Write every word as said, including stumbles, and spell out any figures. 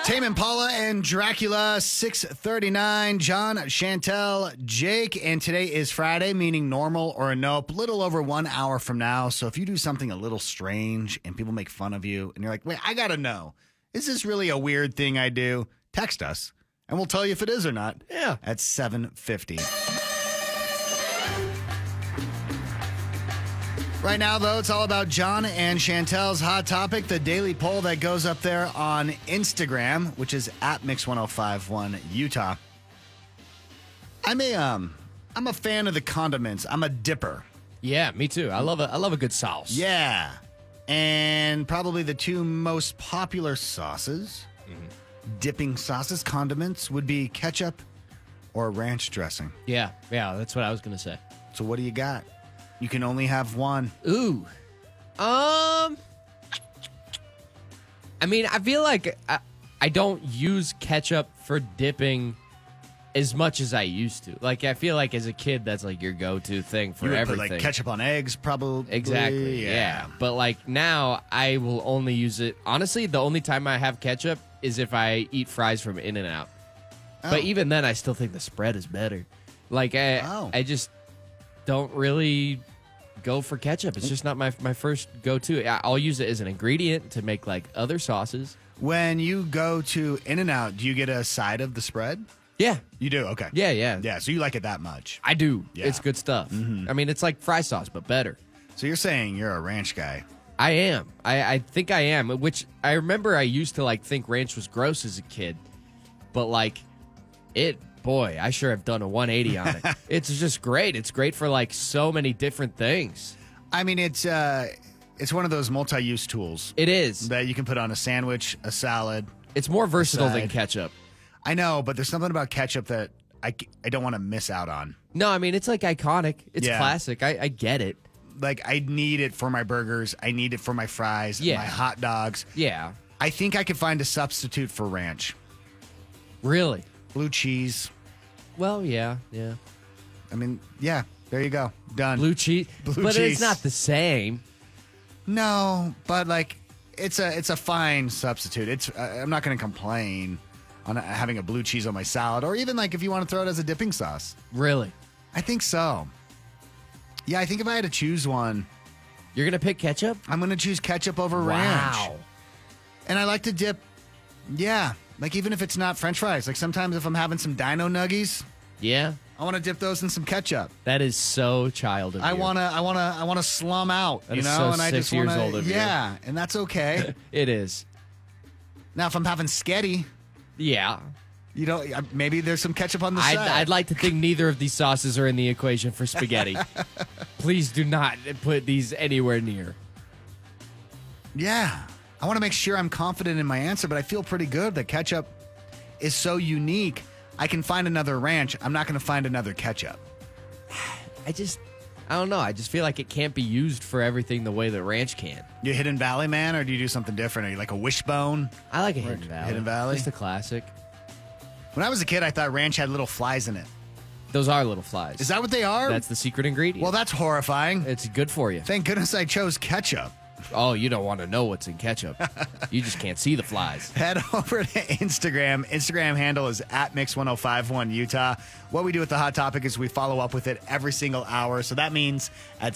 Tame Impala and Dracula, six thirty-nine. John, Chantel, Jake, and today is Friday, meaning normal or a nope. Little over one hour from now. So if you do something a little strange and people make fun of you, and you're like, wait, I gotta know, is this really a weird thing I do? Text us, and we'll tell you if it is or not. Yeah. At seven fifty. Right now, though, it's all about John and Chantel's Hot Topic, the daily poll that goes up there on Instagram, which is at Mix ten fifty-one Utah. I'm a um, I'm a fan of the condiments. I'm a dipper. Yeah, me too. I love a I love a good sauce. Yeah, and probably the two most popular sauces, mm-hmm. dipping sauces, condiments, would be ketchup or ranch dressing. Yeah, yeah, that's what I was gonna say. So what do you got? You can only have one. Ooh. Um. I mean, I feel like I, I don't use ketchup for dipping as much as I used to. Like, I feel like as a kid, that's like your go-to thing for You would everything. put like ketchup on eggs, probably. Exactly. Yeah. yeah. But like now, I will only use it. Honestly, the only time I have ketchup is if I eat fries from In-N-Out. Oh. But even then, I still think the spread is better. Like, I, oh. I just don't really go for ketchup. It's just not my my first go-to. I'll use it as an ingredient to make like other sauces. When you go to In-N-Out, do you get a side of the spread? Yeah. You do? Okay. Yeah, yeah. Yeah, so you like it that much. I do. Yeah. It's good stuff. Mm-hmm. I mean, it's like fry sauce, but better. So you're saying you're a ranch guy. I am. I, I think I am, which I remember I used to like think ranch was gross as a kid. But like it boy, I sure have done a one eighty on it. It's just great. It's great for like so many different things. I mean, it's uh, it's one of those multi-use tools. It is. That you can put on a sandwich, a salad. It's more versatile side. than ketchup. I know, but there's something about ketchup that I, I don't want to miss out on. No, I mean, it's like iconic. It's Yeah. classic. I, I get it. Like, I need it for my burgers. I need it for my fries, Yeah. my hot dogs. Yeah. I think I could find a substitute for ranch. Really? Blue cheese. Well, yeah, yeah. I mean, yeah, there you go. Done. Blue cheese. Blue but cheese. it's not the same. No, but like it's a it's a fine substitute. It's uh, I'm not going to complain on having a blue cheese on my salad, or even like if you want to throw it as a dipping sauce. Really? I think so. Yeah, I think if I had to choose one, You're going to pick ketchup? I'm going to choose ketchup over ranch. Wow. And I like to dip. Yeah, like even if it's not French fries, like sometimes if I'm having some Dino Nuggies, Yeah. I want to dip those in some ketchup. That is so child of I you. want to, I want to, I want to slum out, That you is know, so and I six just years want old to, of you. yeah, and that's okay. It is. Now, if I'm having sketty, Yeah. you know, uh, maybe there's some ketchup on the I'd, side. I'd like to think neither of these sauces are in the equation for spaghetti. Please do not put these anywhere near. Yeah, I want to make sure I'm confident in my answer, but I feel pretty good that ketchup is so unique. I can find another ranch. I'm not going to find another ketchup. I just, I don't know. I just feel like it can't be used for everything the way that ranch can. You Hidden Valley man, or do you do something different? Are you like a Wishbone? I like a Hidden Valley. Hidden Valley? Just a classic. When I was a kid, I thought ranch had little flies in it. Those are little flies. Is that what they are? That's the secret ingredient. Well, that's horrifying. It's good for you. Thank goodness I chose ketchup. Oh, you don't want to know what's in ketchup. You just can't see the flies. Head over to Instagram. Instagram handle is at Mix ten fifty-one Utah. What we do with the Hot Topic is we follow up with it every single hour. So that means at